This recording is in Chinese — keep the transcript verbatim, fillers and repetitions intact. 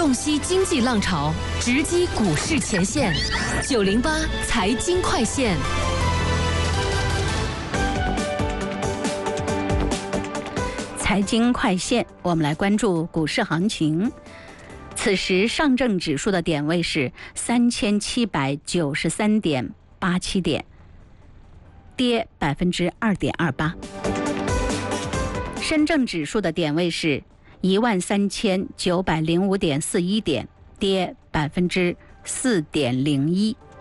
洞悉经济浪潮，直击股市前线。九零八财经快线。 财经快线，我们来关注股市行情。此时上证指数的点位是三千七百九十三点八七点，跌百分之二点二八。深证指数的点位是一万三千九百零五点四一点，跌百分之四点零一。